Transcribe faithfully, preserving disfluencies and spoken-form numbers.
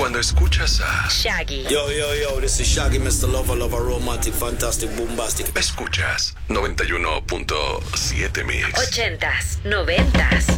Cuando escuchas a Shaggy. Yo, yo, yo, this is Shaggy, mister Lover, Lover, Romantic, Fantastic, Bombastic. escuchas noventa y uno punto siete Mix. Ochentas, noventas.